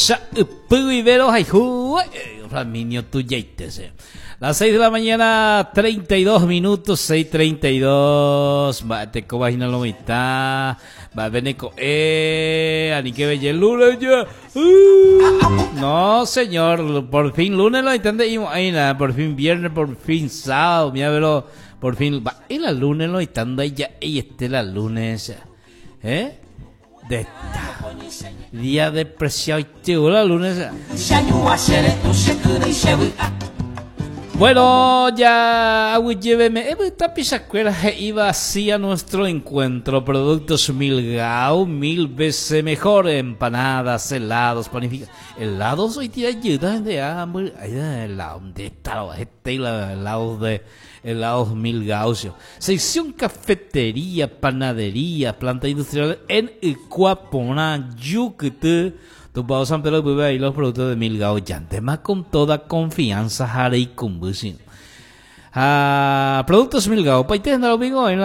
Raminio Tuyeitese. Las 6 de la mañana, 32 minutos, 6:32. Te cobajina lo mitad. Va a venir con ani que belle lunes ya. No, señor, por fin lunes lo entendimos ahí, por fin viernes, por fin sábado, mira, pero por fin va. Y la lunes lo estando ahí ya, y la lunes, de esta día despreciado y te la lunes. Bueno, ya lléveme, esta pisacuera iba así a nuestro encuentro. Productos Milgao, 1000 veces mejor. Empanadas, helados, panificados. Helados hoy día ayudan de hambre. Helados de helados Milgao. Sección cafetería, panadería, planta industrial en Icuapona, Yucatán. Tu Pau San Pedro vive ahí los productos de Milgao Llantema con toda confianza, jare y cumbusin. Productos Milgao, paite en el en